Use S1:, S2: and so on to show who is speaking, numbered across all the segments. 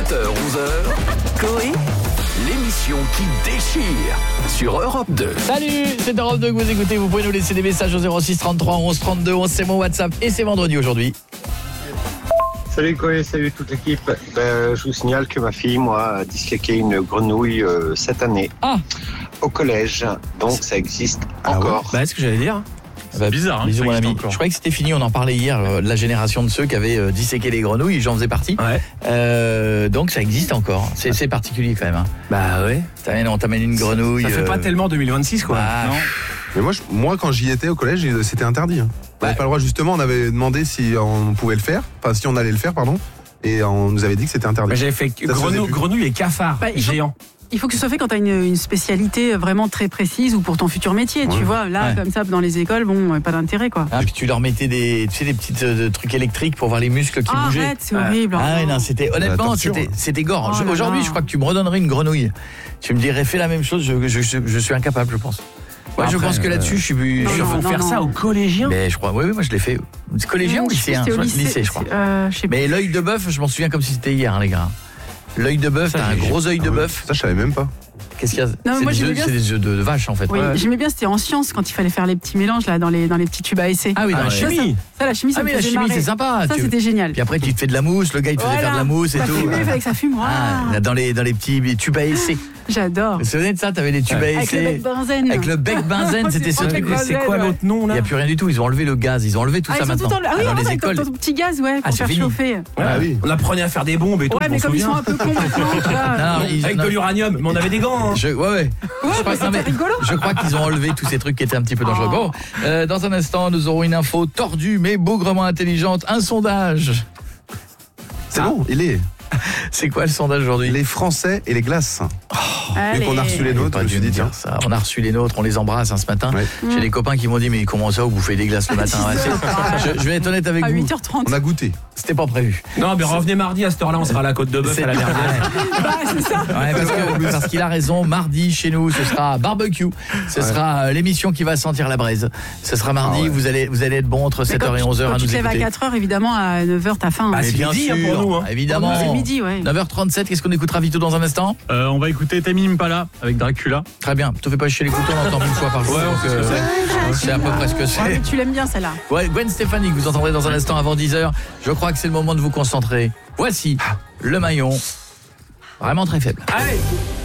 S1: 7h-11h, Coé, l'émission qui déchire sur Europe 2.
S2: Salut, c'est Europe 2 que vous écoutez. Vous pouvez nous laisser des messages au 06 33 11 32 11. C'est mon WhatsApp et c'est vendredi aujourd'hui.
S3: Salut Coé, salut toute l'équipe. Je vous signale que ma fille, moi, a disloqué une grenouille cette année au collège. Donc ça existe encore.
S2: C'est ce que j'allais dire.
S4: C'est bizarre,
S2: bisous, mon ami.
S4: encore.
S2: Je croyais que c'était fini, on en parlait hier, la génération de ceux qui avaient disséqué les grenouilles, j'en faisais partie.
S4: Ouais.
S2: Donc ça existe encore. C'est particulier quand même. Hein.
S4: Bah ouais.
S2: On t'amène une grenouille.
S4: Ça fait pas tellement 2026 quoi.
S2: Ah,
S4: non.
S5: Mais moi, quand j'y étais au collège, c'était interdit. On n'avait pas le droit, justement, on avait demandé si on pouvait le faire, enfin si on allait le faire, pardon, et on nous avait dit que c'était interdit.
S4: Mais j'avais fait grenouille et cafard géant.
S6: Il faut que ce soit fait quand tu as une spécialité vraiment très précise ou pour ton futur métier, tu vois. Là, comme ça, dans les écoles, pas d'intérêt, quoi.
S2: Puis tu leur mettais des petits trucs électriques pour voir les muscles qui bougeaient.
S6: Arrête, c'est horrible.
S2: Non, honnêtement, c'était gore.
S6: Oh là
S2: Aujourd'hui,
S6: là.
S2: je crois que tu me redonnerais une grenouille. Tu me dirais, fais la même chose, je suis incapable, je pense. Ouais, je pense que là-dessus, je suis...
S6: Non,
S4: Il faut faire ça aux collégiens.
S2: Mais je crois, oui, moi je l'ai fait. Collégien ou lycéen? Lycée, je crois.
S6: Je sais pas.
S2: Mais l'œil de bœuf, je m'en souviens comme si c'était hier, les gars. L'œil de bœuf, t'as un gros œil de bœuf.
S5: Ça, je savais même pas.
S2: Qu'est-ce qu'il y a?
S6: Non, moi, j'aimais bien.
S2: C'est des œufs de vache, en fait.
S6: Oui,
S2: Ouais.
S6: j'aimais bien, c'était en sciences quand il fallait faire les petits mélanges là dans les petits tubes à essai.
S2: Ah oui, dans la
S6: Ça,
S2: chimie.
S6: Ça, la chimie, ça me
S2: mais la
S6: faisait
S2: chimie,
S6: marrer.
S2: c'est sympa.
S6: Ça, c'était génial.
S2: Puis après, tu te fais de la mousse, le gars, il te faisait faire de la mousse et
S6: ça
S2: tout.
S6: fumait, il fallait que ça fume.
S2: Dans les petits tubes à essai.
S6: J'adore.
S2: Vous vous souvenez de ça? T'avais des tubes à
S6: Avec le
S2: essai.
S6: bec benzène.
S2: Avec le bec benzène, c'était ce truc.
S4: C'est quoi l'autre nom
S2: Il
S4: là?
S2: n'y a plus rien du tout. Ils ont enlevé le gaz. Ils ont enlevé tout ça
S6: ils sont
S2: maintenant.
S6: tout le temps. Ah oui,
S2: Dans les
S6: avec
S2: écoles.
S6: ton petit gaz, pour
S2: c'est
S6: faire
S2: fini.
S6: chauffer.
S5: Ah oui.
S4: On apprenait à faire des bombes et tout.
S6: Ouais, mais comme ils sont un peu cons maintenant, tu vois.
S4: Avec de l'uranium, mais on avait des gants. Hein.
S2: Ouais.
S6: C'était rigolo.
S2: Je crois qu'ils ont enlevé tous ces trucs qui étaient un petit peu dangereux. Bon, dans un instant, nous aurons une info tordue mais bougrement intelligente. Un sondage.
S5: C'est bon, il est.
S2: C'est quoi le sondage aujourd'hui?
S5: Les Français et les glaces. Vu qu'on a reçu les nôtres, je me suis dit, tiens.
S2: Ça. On a reçu les nôtres, on les embrasse ce matin.
S5: Ouais.
S2: J'ai des copains qui m'ont dit, mais comment ça, vous bouffez des glaces le matin? Je vais être honnête avec
S6: À
S2: vous.
S6: 8h30.
S5: On a goûté.
S2: C'était pas prévu.
S4: Non, mais revenez mardi à cette heure-là, on sera à la Côte de Bœuf à la dernière.
S6: C'est ça.
S2: Ouais, parce qu'il a raison. Mardi, chez nous, ce sera barbecue. Ce sera l'émission qui va sentir la braise. Ce sera mardi. Vous allez être bon entre 7h et 11h à
S6: Quand tu
S2: nous
S6: te lèves à
S2: écouter.
S6: 4h, évidemment, à 9h, t'as faim.
S4: Bah,
S2: Mais
S4: c'est
S2: bien
S4: midi,
S2: sûr,
S4: pour nous, hein.
S2: évidemment.
S6: Pour nous, c'est midi, ouais.
S2: 9h37, qu'est-ce qu'on écoutera vite dans un instant?
S7: On va écouter Tame Impala avec Dracula.
S2: Très bien. Te fais pas chier les couteaux, on entend une fois par jour. C'est à peu près ce que
S6: Ouais,
S2: c'est.
S6: mais tu l'aimes bien, celle-là.
S2: Ouais, Gwen Stefani, que vous entendrez dans un instant avant 10h. Je crois que c'est le moment de vous concentrer. Voici le maillon. Vraiment très faible.
S4: Allez.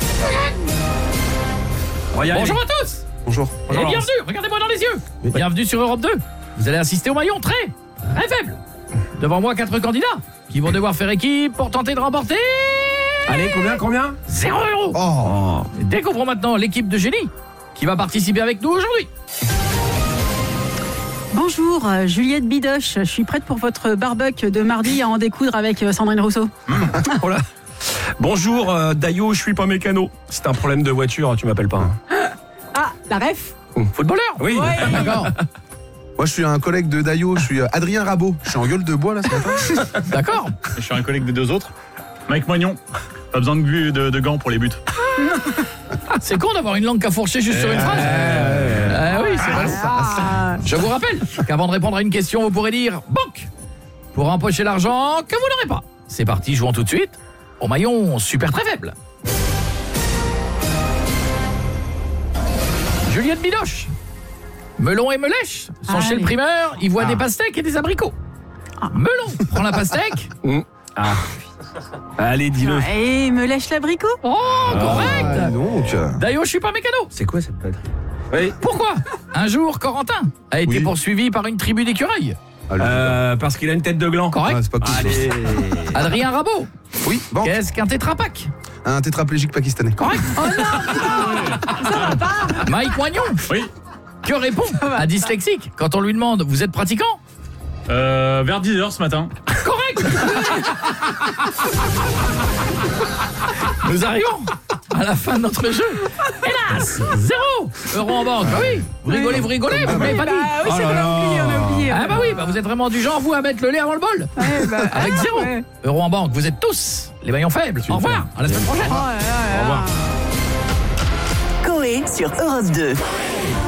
S2: Bonjour à tous.
S5: Bonjour.
S2: Et bienvenue, regardez-moi dans les yeux. Bienvenue sur Europe 2. Vous allez assister au maillon très faible. Devant moi, 4 candidats qui vont devoir faire équipe pour tenter de remporter...
S4: Allez, combien
S2: 0 €.
S5: Oh.
S2: Découvrons maintenant l'équipe de génie qui va participer avec nous aujourd'hui.
S6: Bonjour, Juliette Bidoche. Je suis prête pour votre barbecue de mardi à en découdre avec Sandrine Rousseau.
S4: Oh là. Bonjour, Dayo, je suis pas mécano. Si t'as un problème de voiture, tu m'appelles pas.
S6: Ah, la ref.
S2: Footballeur.
S4: Oui.
S6: Ouais.
S2: D'accord.
S5: Moi, je suis un collègue de Dayo, je suis Adrien Rabot. Je suis en gueule de bois, là, ce matin.
S2: D'accord.
S7: Je suis un collègue des deux autres. Mike Moignon. Pas besoin de gants pour les buts.
S2: C'est con d'avoir une langue qu'à fourcher juste sur une phrase. Oui, c'est vrai. Je vous rappelle qu'avant de répondre à une question, vous pourrez dire banque pour empocher l'argent que vous n'aurez pas. C'est parti, jouons tout de suite au maillon super très faible. Juliette Bidoche. Melon et Melèche sont chez le primeur, ils voient des pastèques et des abricots. Melon prend la pastèque.
S4: Allez, dis-le.
S6: Et me lèche l'abricot.
S2: Oh, correct.
S5: Ah, donc.
S2: D'ailleurs, je suis pas mécano.
S4: C'est quoi cette patrie? Oui.
S2: Pourquoi un jour, Corentin a été poursuivi par une tribu d'écureuils.
S4: Parce qu'il a une tête de gland.
S2: Correct.
S5: Ah, c'est pas cool.
S4: Allez.
S2: Adrien Rabot.
S5: Oui, banque.
S2: Qu'est-ce qu'un tétrapac?
S5: Un tétraplégique pakistanais.
S2: Correct.
S6: Oh non, ça va pas.
S2: Mike Moignon.
S7: Oui.
S2: Que répond un dyslexique quand on lui demande vous êtes pratiquant?
S7: Vers 10h ce matin.
S2: Correct. Nous arrivons à la fin de notre jeu. Hélas, 0 € en banque. Bah oui, vous rigolez, vous m'avez pas dit.
S6: Oui, c'est vrai, on a oublié.
S2: Ah bah oui, vous êtes vraiment du genre vous à mettre le lait avant le bol. Avec 0 € en banque, vous êtes tous les maillons faibles. Au revoir, à la semaine prochaine.
S6: Au revoir.
S1: Coé sur Europe 2.